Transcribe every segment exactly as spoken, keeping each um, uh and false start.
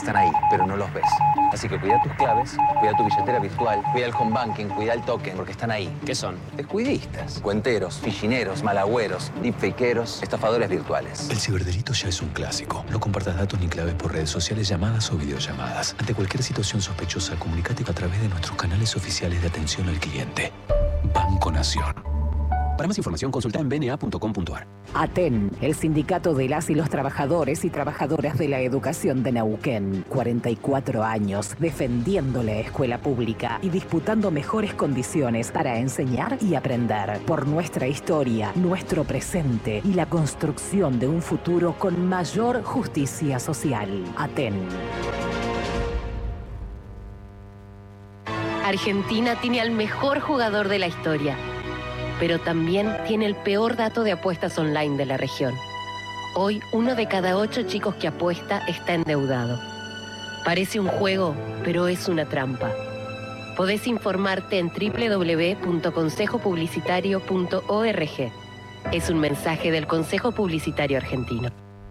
Están ahí, pero no los ves. Así que cuida tus claves, cuida tu billetera virtual, cuida el home banking, cuida el token, porque están ahí. ¿Qué son? Descuidistas, cuenteros, fichineros, malagüeros, deepfakeros, estafadores virtuales. El ciberdelito ya es un clásico. No compartas datos ni claves por redes sociales, llamadas o videollamadas. Ante cualquier situación sospechosa, comunícate a través de nuestros canales oficiales de atención al cliente. Banco Nación. Para más información, consulta en b n a punto com punto a r. ATEN, el sindicato de las y los trabajadores y trabajadoras de la educación de Neuquén. cuarenta y cuatro años defendiendo la escuela pública y disputando mejores condiciones para enseñar y aprender. Por nuestra historia, nuestro presente y la construcción de un futuro con mayor justicia social. ATEN. Argentina tiene al mejor jugador de la historia, pero también tiene el peor dato de apuestas online de la región. Hoy, uno de cada ocho chicos que apuesta está endeudado. Parece un juego, pero es una trampa. Podés informarte en doble u doble u doble u punto consejo publicitario punto org. Es un mensaje del Consejo Publicitario Argentino.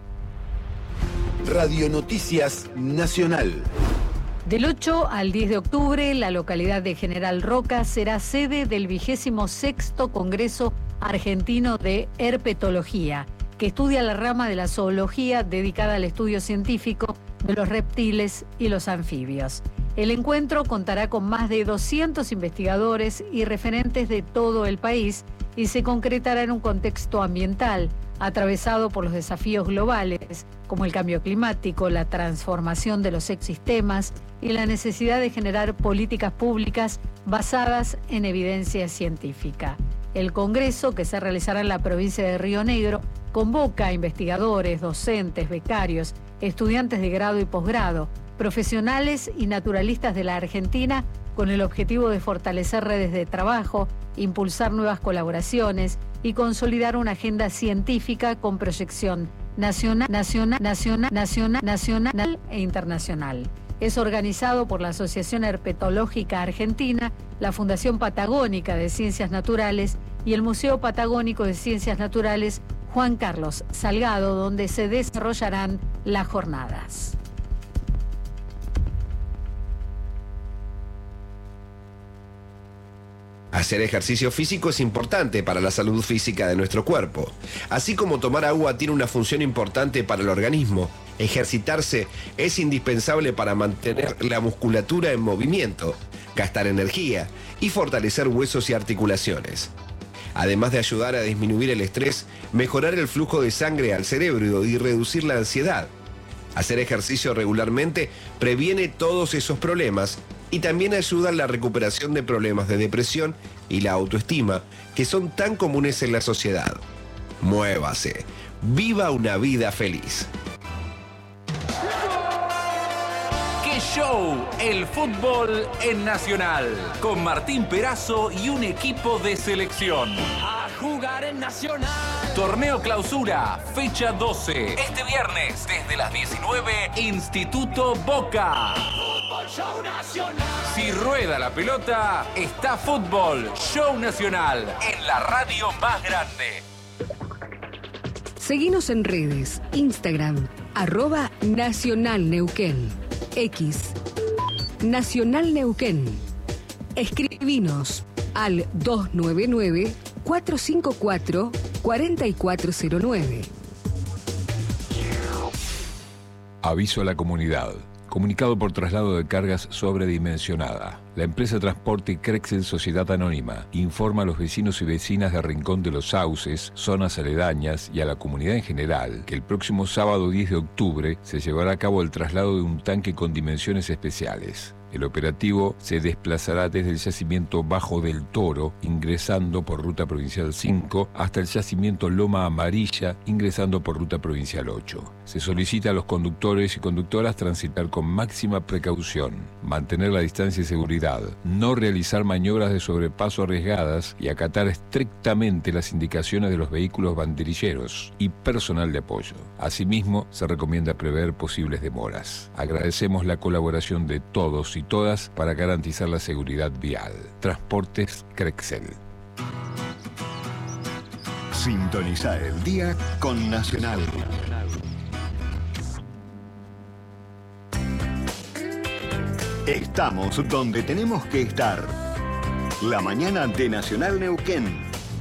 Radio Noticias Nacional. Del ocho al diez de octubre, la localidad de General Roca será sede del vigésimo sexto Congreso Argentino de Herpetología, que estudia la rama de la zoología dedicada al estudio científico de los reptiles y los anfibios. El encuentro contará con más de doscientos investigadores y referentes de todo el país y se concretará en un contexto ambiental, atravesado por los desafíos globales, como el cambio climático, la transformación de los ecosistemas y la necesidad de generar políticas públicas basadas en evidencia científica. El Congreso, que se realizará en la provincia de Río Negro, convoca a investigadores, docentes, becarios, estudiantes de grado y posgrado, profesionales y naturalistas de la Argentina, con el objetivo de fortalecer redes de trabajo, impulsar nuevas colaboraciones y consolidar una agenda científica con proyección nacional, nacional, nacional, nacional, nacional e internacional. Es organizado por la Asociación Herpetológica Argentina, la Fundación Patagónica de Ciencias Naturales y el Museo Patagónico de Ciencias Naturales Juan Carlos Salgado, donde se desarrollarán las jornadas. Hacer ejercicio físico es importante para la salud física de nuestro cuerpo. Así como tomar agua tiene una función importante para el organismo, ejercitarse es indispensable para mantener la musculatura en movimiento, gastar energía y fortalecer huesos y articulaciones. Además de ayudar a disminuir el estrés, mejorar el flujo de sangre al cerebro y reducir la ansiedad. Hacer ejercicio regularmente previene todos esos problemas y también ayuda en la recuperación de problemas de depresión y la autoestima que son tan comunes en la sociedad. Muévase, viva una vida feliz. ¡Qué show! El fútbol en Nacional, con Martín Perazo y un equipo de selección. A jugar en Nacional. Torneo Clausura, fecha doce. Este viernes, desde las diecinueve, Instituto Boca. Fútbol Show Nacional. Si rueda la pelota, está Fútbol Show Nacional, en la radio más grande. Seguinos en redes, Instagram, arroba Nacional Neuquén, X, Nacional Neuquén. Escribinos al dos nueve nueve, cuatro cinco cuatro, cuatro cuatro cero nueve. Aviso a la comunidad. Comunicado por traslado de cargas sobredimensionada. La empresa Transporte Crexel Sociedad Anónima informa a los vecinos y vecinas de Rincón de los Sauces, zonas aledañas y a la comunidad en general que el próximo sábado diez de octubre se llevará a cabo el traslado de un tanque con dimensiones especiales. El operativo se desplazará desde el yacimiento Bajo del Toro, ingresando por Ruta Provincial cinco, hasta el yacimiento Loma Amarilla, ingresando por Ruta Provincial ocho. Se solicita a los conductores y conductoras transitar con máxima precaución, mantener la distancia y seguridad, no realizar maniobras de sobrepaso arriesgadas y acatar estrictamente las indicaciones de los vehículos banderilleros y personal de apoyo. Asimismo, se recomienda prever posibles demoras. Agradecemos la colaboración de todos y todas para garantizar la seguridad vial. Transportes Crexel. Sintoniza el día con Nacional. Estamos donde tenemos que estar. La mañana de Nacional Neuquén.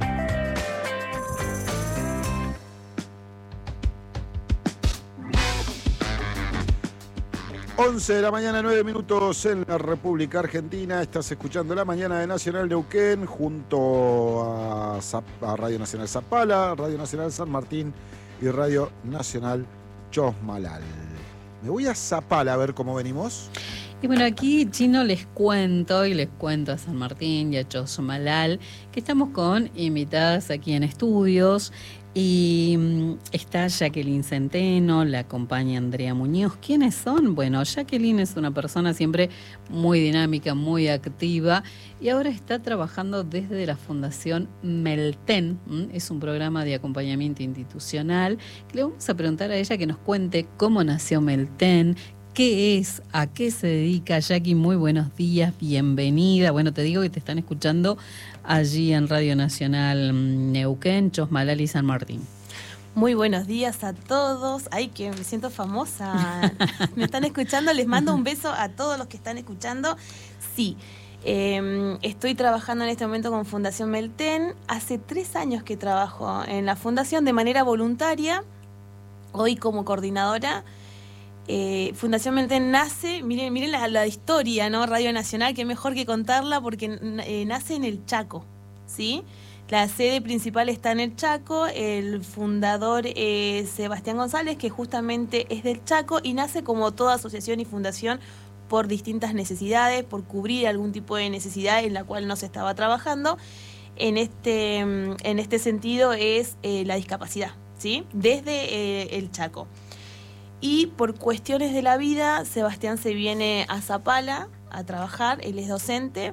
once de la mañana, nueve minutos en la República Argentina. Estás escuchando La Mañana de Nacional Neuquén junto a, Zap- a Radio Nacional Zapala, Radio Nacional San Martín y Radio Nacional Chosmalal. Me voy a Zapala a ver cómo venimos. Y bueno, aquí, Chino, les cuento y les cuento a San Martín y a Chosmalal que estamos con invitadas aquí en estudios. Y mm, está Jacqueline Centeno, la acompaña Andrea Muñoz. ¿Quiénes son? Bueno, Jacqueline es una persona siempre muy dinámica, muy activa y ahora está trabajando desde la Fundación Melten. ¿m? Es un programa de acompañamiento institucional que le vamos a preguntar a ella que nos cuente cómo nació Melten, qué es, a qué se dedica. Jackie, muy buenos días, bienvenida. Bueno, te digo que te están escuchando allí en Radio Nacional Neuquén, Chosmalal y San Martín. Muy buenos días a todos. Ay, que me siento famosa. Me están escuchando, les mando un beso a todos los que están escuchando. Sí, eh, estoy trabajando en este momento con Fundación Melten. Hace tres años que trabajo en la fundación de manera voluntaria, hoy como coordinadora. Eh, Fundación Melten nace, miren, miren la, la historia, ¿no? Radio Nacional, que mejor que contarla porque eh, nace en el Chaco, ¿sí? La sede principal está en el Chaco, el fundador es Sebastián González, que justamente es del Chaco y nace como toda asociación y fundación por distintas necesidades, por cubrir algún tipo de necesidad en la cual no se estaba trabajando. En este, en este sentido es eh, la discapacidad, ¿sí? Desde eh, el Chaco. Y por cuestiones de la vida, Sebastián se viene a Zapala a trabajar, él es docente,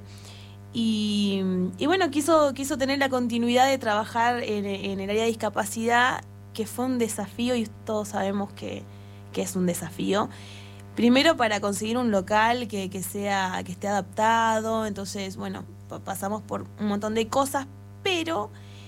y, y bueno, quiso, quiso tener la continuidad de trabajar en, en el área de discapacidad, que fue un desafío, y todos sabemos que, que es un desafío. Primero para conseguir un local que, que, sea, que esté adaptado, entonces, bueno, pasamos por un montón de cosas, pero...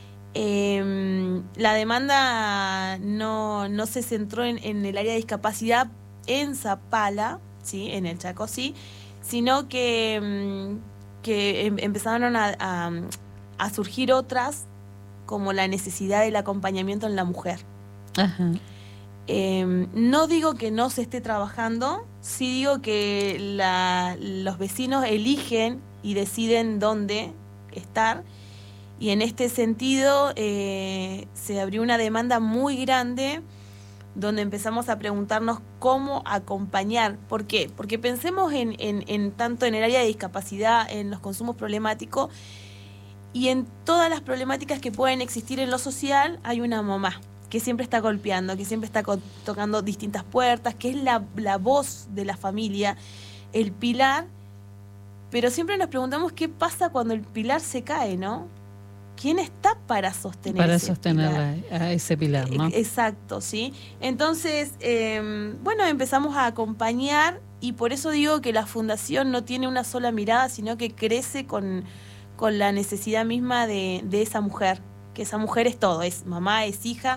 Eh, la demanda no, no se centró en, en el área de discapacidad en Zapala, ¿sí? En el Chaco sí, sino que, que empezaron a, a, a surgir otras, como la necesidad del acompañamiento en la mujer. Ajá. Eh, no digo que no se esté trabajando, sí digo que la, los vecinos eligen y deciden dónde estar. Y en este sentido eh, se abrió una demanda muy grande donde empezamos a preguntarnos cómo acompañar. ¿Por qué? Porque pensemos en, en, en tanto en el área de discapacidad, en los consumos problemáticos y en todas las problemáticas que pueden existir en lo social, hay una mamá que siempre está golpeando, que siempre está co- tocando distintas puertas, que es la, la voz de la familia, el pilar. Pero siempre nos preguntamos qué pasa cuando el pilar se cae, ¿no? ¿Quién está para sostener Para ese sostener pilar? a ese pilar, ¿no? Exacto, ¿sí? Entonces, eh, bueno, empezamos a acompañar y por eso digo que la fundación no tiene una sola mirada, sino que crece con, con la necesidad misma de, de esa mujer, que esa mujer es todo, es mamá, es hija,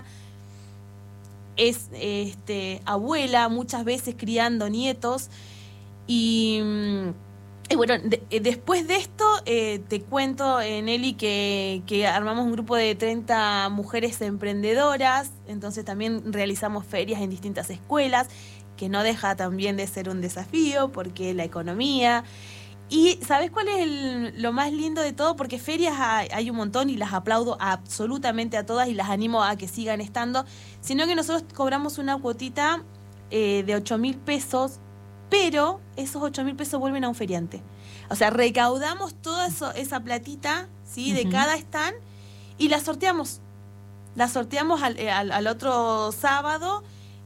es este, abuela, muchas veces criando nietos y... Y bueno, de, después de esto, eh, te cuento, eh, Nelly, que, que armamos un grupo de treinta mujeres emprendedoras, entonces también realizamos ferias en distintas escuelas, que no deja también de ser un desafío, porque la economía... Y ¿sabes cuál es el, lo más lindo de todo? Porque ferias hay, hay un montón y las aplaudo absolutamente a todas y las animo a que sigan estando, sino que nosotros cobramos una cuotita eh, de ocho mil pesos, pero esos ocho mil pesos vuelven a un feriante. O sea, recaudamos toda eso, esa platita, ¿sí? De uh-huh. cada stand y la sorteamos. La sorteamos al, al, al otro sábado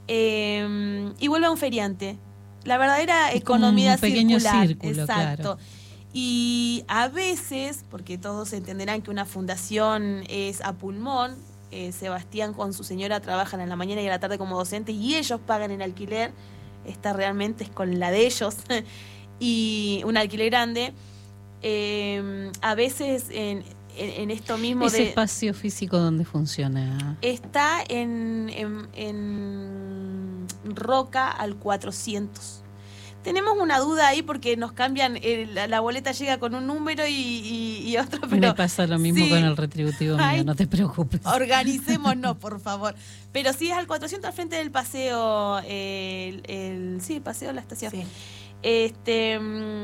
eh, y vuelve a un feriante. La verdadera es economía un pequeño circular. Círculo, exacto. Claro. Y a veces, porque todos entenderán que una fundación es a pulmón, eh, Sebastián con su señora trabajan en la mañana y a la tarde como docentes y ellos pagan el alquiler. Esta realmente es con la de ellos y un alquiler grande. Eh, a veces en, en, en esto mismo ¿Ese de... espacio físico dónde funciona? Está en, en, en Roca al cuatrocientos. tenemos una duda ahí porque nos cambian, eh, la, la boleta llega con un número y, y, y otro, pero... Me pasa lo mismo sí. con el retributivo mío, Ay, no te preocupes. Organicémonos, por favor. Pero sí es al cuatrocientos al frente del paseo, el, el, sí, el paseo de la estación. Sí. Este,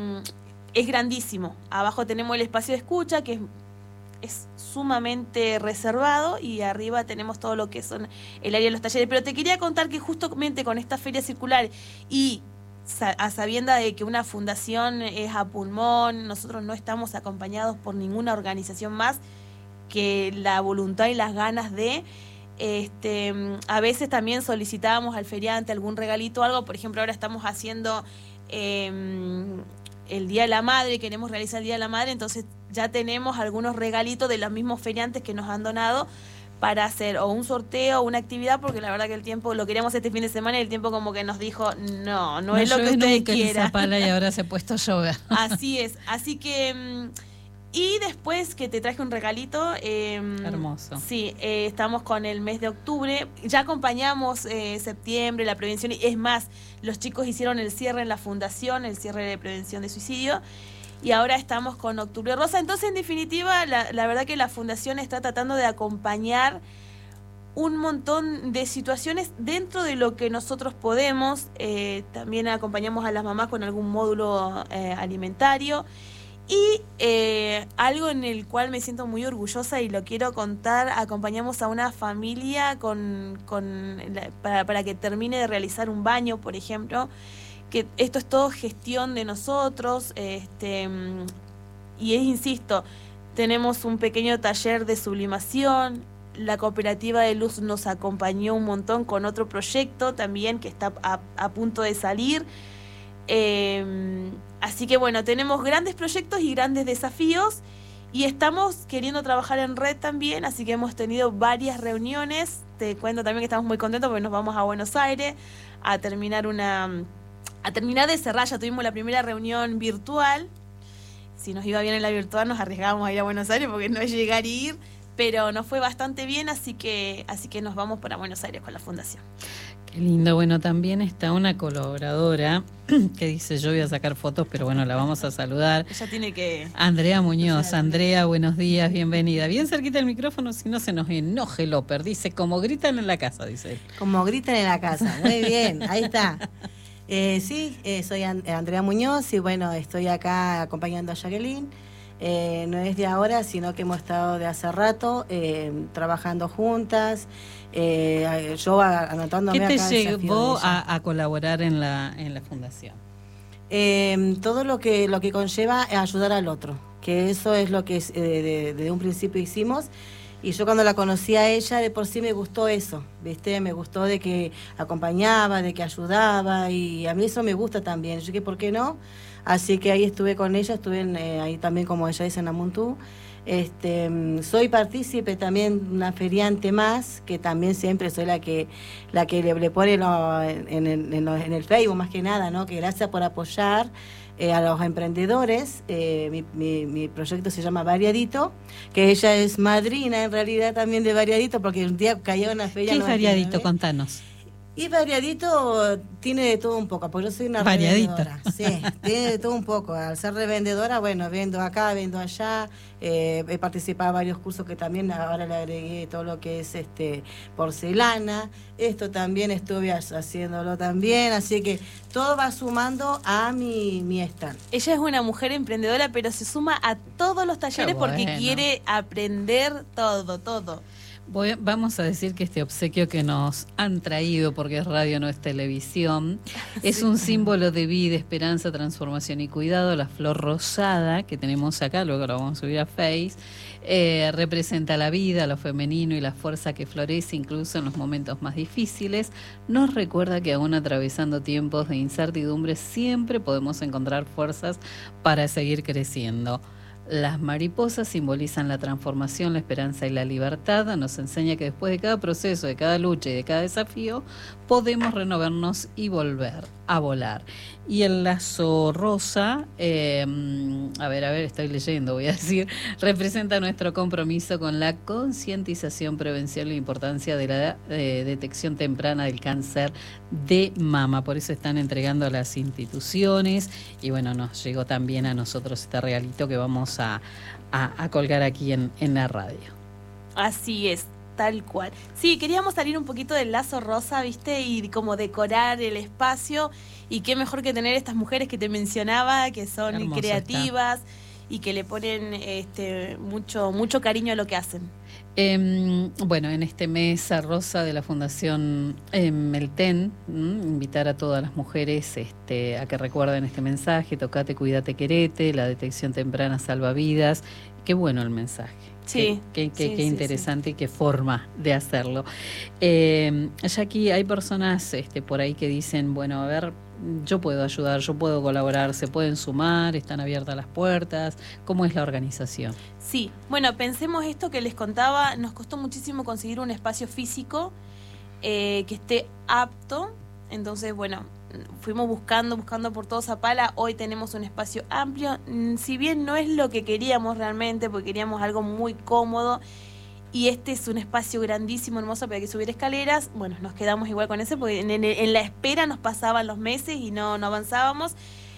es grandísimo. Abajo tenemos el espacio de escucha, que es, es sumamente reservado, y arriba tenemos todo lo que son el área de los talleres. Pero te quería contar que justamente con esta feria circular y a sabienda de que una fundación es a pulmón, nosotros no estamos acompañados por ninguna organización más que la voluntad y las ganas de, este, a veces también solicitábamos al feriante algún regalito o algo. Por ejemplo, ahora estamos haciendo eh, el Día de la Madre, queremos realizar el Día de la Madre, entonces ya tenemos algunos regalitos de los mismos feriantes que nos han donado para hacer o un sorteo o una actividad, porque la verdad que el tiempo, lo queríamos este fin de semana y el tiempo como que nos dijo, no, no, no es lo que ustedes quieran. Zapala y ahora se ha puesto a llover. Así es, así que... Y después que te traje un regalito. Eh, Hermoso. Sí, eh, estamos con el mes de octubre. Ya acompañamos eh, septiembre, la prevención. Es más, los chicos hicieron el cierre en la fundación, el cierre de prevención de suicidio. Y ahora estamos con Octubre Rosa. Entonces, en definitiva, la, la verdad que la fundación está tratando de acompañar un montón de situaciones dentro de lo que nosotros podemos. Eh, también acompañamos a las mamás con algún módulo eh, alimentario. Y eh, algo en el cual me siento muy orgullosa y lo quiero contar, acompañamos a una familia con, con la, para, para que termine de realizar un baño, por ejemplo, que esto es todo gestión de nosotros, este, y es, insisto, tenemos un pequeño taller de sublimación, la cooperativa de luz nos acompañó un montón con otro proyecto también que está a, a punto de salir. Eh, así que bueno, tenemos grandes proyectos y grandes desafíos y estamos queriendo trabajar en red también, así que hemos tenido varias reuniones. Te cuento también que estamos muy contentos porque nos vamos a Buenos Aires a terminar una a terminar de cerrar. Ya tuvimos la primera reunión virtual. Si nos iba bien en la virtual nos arriesgábamos a ir a Buenos Aires porque no es llegar y ir, pero nos fue bastante bien, así que así que nos vamos para Buenos Aires con la fundación. Qué lindo. Bueno, también está una colaboradora que dice, yo voy a sacar fotos, pero bueno, la vamos a saludar. Ella tiene que... Andrea Muñoz. Andrea, buenos días, bienvenida. Bien cerquita del micrófono, si no se nos enoje López. Dice, como gritan en la casa, dice él. Como gritan en la casa. Muy bien, ahí está. Eh, sí, eh, soy Andrea Muñoz y bueno, estoy acá acompañando a Jacqueline. Eh, no es de ahora, sino que hemos estado de hace rato eh, trabajando juntas, eh, yo anotándome acá. ¿Qué te llevó a, a colaborar en la, en la fundación? Eh, todo lo que, lo que conlleva ayudar al otro, que eso es lo que eh, desde un principio hicimos. Y yo cuando la conocí a ella, de por sí me gustó eso, ¿viste? Me gustó de que acompañaba, de que ayudaba, y a mí eso me gusta también. Yo dije, ¿por qué no? Así que ahí estuve con ella, estuve en, eh, ahí también, como ella dice, en Amuntú. Este, soy partícipe también, una feriante más, que también siempre soy la que la que le, le pone lo, en, en, en, lo, en el Facebook, más que nada, ¿no? Que gracias por apoyar eh, a los emprendedores. Eh, mi, mi, mi proyecto se llama Variadito, que ella es madrina en realidad también de Variadito, porque un día cayó en una feria. ¿Qué es Variadito? Contanos. Y Variadito tiene de todo un poco, porque yo soy una revendedora. Sí, tiene de todo un poco. Al ser revendedora, bueno, vendo acá, vendo allá. Eh, he participado en varios cursos que también ahora le agregué todo lo que es este porcelana. Esto también estuve haciéndolo también. Así que todo va sumando a mi, mi stand. Ella es una mujer emprendedora, pero se suma a todos los talleres bueno. porque quiere aprender todo, todo. Voy, vamos a decir que este obsequio que nos han traído, porque es radio, no es televisión, sí. Es un símbolo de vida, esperanza, transformación y cuidado. La flor rosada que tenemos acá, luego lo vamos a subir a Face, eh, representa la vida, lo femenino y la fuerza que florece incluso en los momentos más difíciles. Nos recuerda que aún atravesando tiempos de incertidumbre siempre podemos encontrar fuerzas para seguir creciendo. Las mariposas simbolizan la transformación, la esperanza y la libertad. Nos enseña que después de cada proceso, de cada lucha y de cada desafío, podemos renovarnos y volver. a volar. Y el lazo rosa, eh, a ver, a ver, estoy leyendo, voy a decir, representa nuestro compromiso con la concientización, prevención y la importancia de la eh, detección temprana del cáncer de mama. Por eso están entregando a las instituciones y bueno, nos llegó también a nosotros este regalito que vamos a, a, a colgar aquí en, en la radio. Así es. Tal cual. Sí, queríamos salir un poquito del lazo rosa, ¿viste? Y como decorar el espacio. Y qué mejor que tener estas mujeres que te mencionaba, que son Hermoso creativas está. Y que le ponen este mucho mucho cariño a lo que hacen. Eh, bueno, en este mes rosa de la Fundación eh, Melten, ¿m? invitar a todas las mujeres este, a que recuerden este mensaje: tocate, cuídate, querete, la detección temprana salva vidas. Qué bueno el mensaje. Sí, qué, qué, sí, qué sí, interesante sí. y qué forma de hacerlo. Eh, ya aquí hay personas este, por ahí que dicen, bueno, a ver, yo puedo ayudar, yo puedo colaborar, se pueden sumar, están abiertas las puertas. ¿Cómo es la organización? Sí, bueno, pensemos esto que les contaba, nos costó muchísimo conseguir un espacio físico eh, que esté apto, entonces, bueno, fuimos buscando, buscando por todo Zapala. Hoy tenemos un espacio amplio, si bien no es lo que queríamos realmente, porque queríamos algo muy cómodo, y este es un espacio grandísimo, hermoso, pero hay que subir escaleras. Bueno, nos quedamos igual con ese, porque en, en, en la espera nos pasaban los meses y no, no avanzábamos.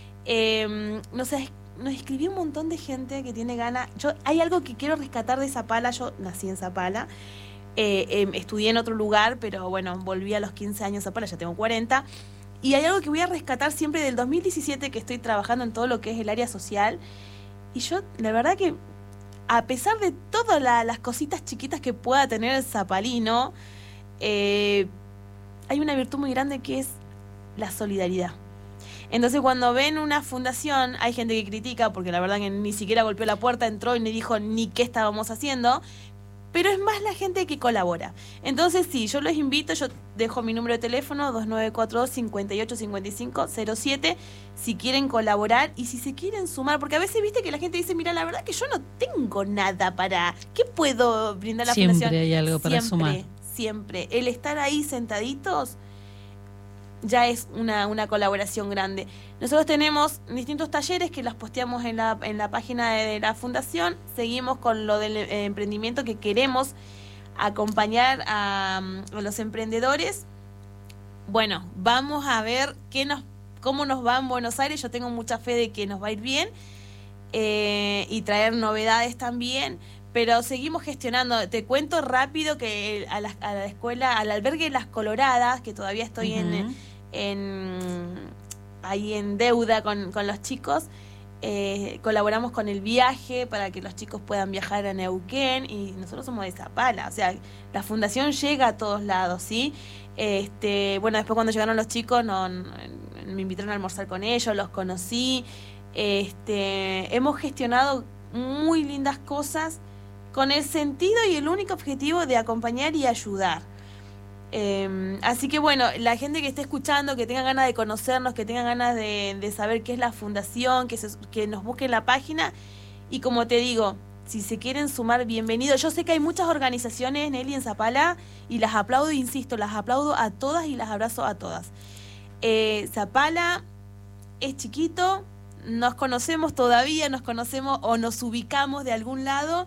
Eh, nos, nos escribió un montón de gente que tiene ganas. Yo, hay algo que quiero rescatar de Zapala. Yo nací en Zapala, eh, eh, estudié en otro lugar, pero bueno, volví a los quince años a Zapala, ya tengo cuarenta. Y hay algo que voy a rescatar siempre del dos mil diecisiete, que estoy trabajando en todo lo que es el área social. Y yo, la verdad que, a pesar de todas la, las cositas chiquitas que pueda tener el zapalino, eh, hay una virtud muy grande que es la solidaridad. Entonces, cuando ven una fundación, hay gente que critica, porque la verdad que ni siquiera golpeó la puerta, entró y ni dijo ni qué estábamos haciendo, pero es más la gente que colabora. Entonces sí, yo los invito, yo dejo mi número de teléfono dos nueve cuatro dos, cinco ocho cinco cinco cero siete, si quieren colaborar y si se quieren sumar, porque a veces viste que la gente dice, mira, la verdad que yo no tengo nada para, ¿qué puedo brindar a la Siempre fundación? hay algo para siempre, sumar. Siempre, el estar ahí sentaditos ya es una, una colaboración grande. Nosotros tenemos distintos talleres que los posteamos en la, en la página de la fundación. Seguimos con lo del eh, emprendimiento, que queremos acompañar a, a los emprendedores. Bueno, vamos a ver qué nos, cómo nos va en Buenos Aires. Yo tengo mucha fe de que nos va a ir bien eh, y traer novedades también. Pero seguimos gestionando. Te cuento rápido que a la, a la escuela, al albergue Las Coloradas, que todavía estoy uh-huh. en, en ahí en deuda con, con los chicos, eh, colaboramos con el viaje para que los chicos puedan viajar a Neuquén, y nosotros somos de Zapala, o sea, la fundación llega a todos lados, ¿sí? Este, bueno, después cuando llegaron los chicos, no, no, me invitaron a almorzar con ellos, los conocí, este, hemos gestionado muy lindas cosas con el sentido y el único objetivo de acompañar y ayudar. Eh, así que bueno, la gente que esté escuchando, que tenga ganas de conocernos, que tenga ganas de, de saber qué es la fundación, que, se, que nos busquen la página. Y como te digo, si se quieren sumar, bienvenido. Yo sé que hay muchas organizaciones, Nelly, en Zapala, y las aplaudo, insisto, las aplaudo a todas y las abrazo a todas. Eh, Zapala es chiquito, nos conocemos todavía, nos conocemos o nos ubicamos de algún lado,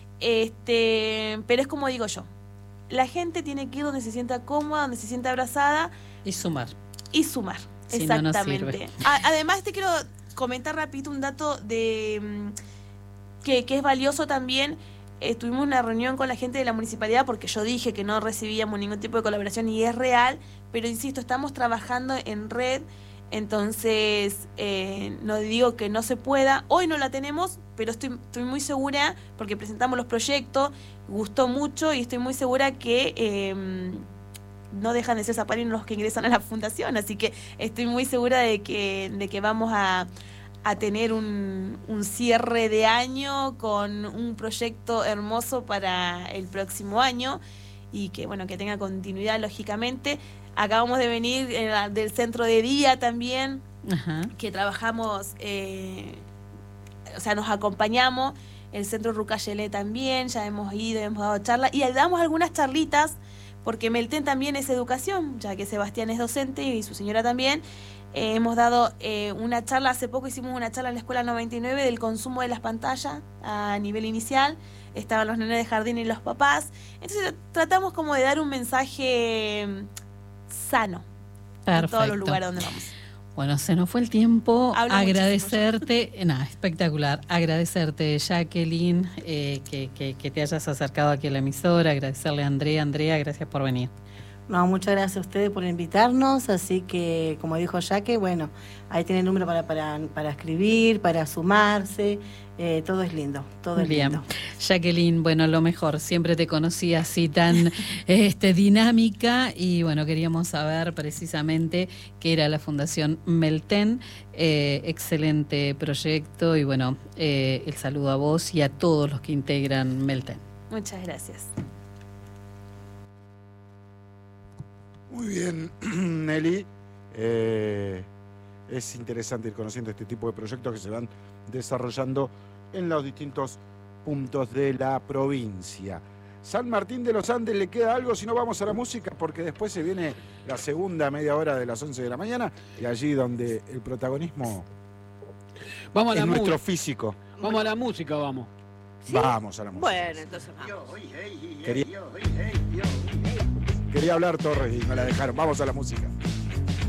este, pero es como digo yo, la gente tiene que ir donde se sienta cómoda, donde se sienta abrazada. Y sumar. Y sumar, si exactamente. No, no sirve. A, además te quiero comentar rapidito un dato de que, que es valioso también. Eh, tuvimos una reunión con la gente de la municipalidad, porque yo dije que no recibíamos ningún tipo de colaboración y es real, pero insisto, estamos trabajando en red. Entonces, eh, no digo que no se pueda, hoy no la tenemos, pero estoy, estoy muy segura, porque presentamos los proyectos, gustó mucho y estoy muy segura que eh, no dejan de ser zapalinos los que ingresan a la fundación, así que estoy muy segura de que, de que vamos a, a tener un, un cierre de año con un proyecto hermoso para el próximo año y que, bueno, que tenga continuidad, lógicamente. Acabamos de venir eh, del centro de día también, ajá, que trabajamos, eh, o sea, nos acompañamos, el centro Rucayelé también, ya hemos ido, hemos dado charlas, y damos algunas charlitas, porque Melten también es educación, ya que Sebastián es docente y su señora también, Eh, hemos dado eh, una charla, hace poco hicimos una charla en la Escuela noventa y nueve del consumo de las pantallas a nivel inicial. Estaban los nenes de jardín y los papás. Entonces tratamos como de dar un mensaje sano Perfecto. en todos los lugares donde vamos. Bueno, se nos fue el tiempo. Hablo Agradecerte, nada, espectacular. Agradecerte, Jacqueline, eh, que, que, que te hayas acercado aquí a la emisora. Agradecerle a Andrea. Andrea, gracias por venir. No, muchas gracias a ustedes por invitarnos, así que, como dijo Jaque, bueno, ahí tiene el número para, para, para escribir, para sumarse, eh, todo es lindo, todo es Bien. lindo. Jacqueline, bueno, lo mejor, siempre te conocí así tan este, dinámica y bueno, queríamos saber precisamente qué era la Fundación Melten, eh, excelente proyecto y bueno, eh, el saludo a vos y a todos los que integran Melten. Muchas gracias. Muy bien, Nelly. Eh, es interesante ir conociendo este tipo de proyectos que se van desarrollando en los distintos puntos de la provincia. San Martín de los Andes, ¿le queda algo? Si no, vamos a la música, porque después se viene la segunda media hora de las once de la mañana y allí donde el protagonismo vamos a la es nuestro música. físico. Vamos a la música, vamos. ¿Sí? Vamos a la música. Bueno, entonces vamos. Quería, quería hablar Torres y me la dejaron. Vamos a la música.